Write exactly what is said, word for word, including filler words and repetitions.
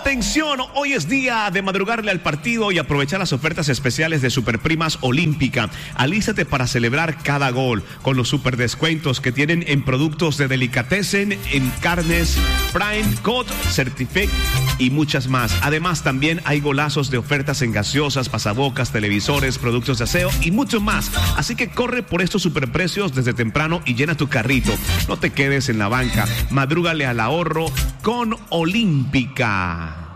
Atención, hoy es día de madrugarle al partido y aprovechar las ofertas especiales de Superprimas Olímpica. Alístate para celebrar cada gol con los super descuentos que tienen en productos de delicatessen, en carnes, Prime, Cod, Certific y muchas más. Además, también hay golazos de ofertas en gaseosas, pasabocas, televisores, productos de aseo y mucho más. Así que corre por estos superprecios desde temprano y llena tu carrito. No te quedes en la banca. Madrúgale al ahorro con Olímpica.